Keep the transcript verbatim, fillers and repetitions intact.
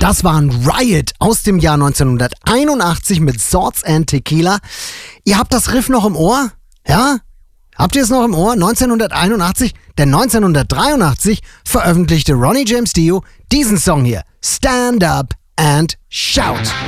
Das war ein Riot aus dem Jahr neunzehnhunderteinundachtzig mit Swords and Tequila. Ihr habt das Riff noch im Ohr? Ja? Habt ihr es noch im Ohr? neunzehnhunderteinundachtzig? Denn neunzehnhundertdreiundachtzig veröffentlichte Ronnie James Dio diesen Song hier. Stand Up and Shout.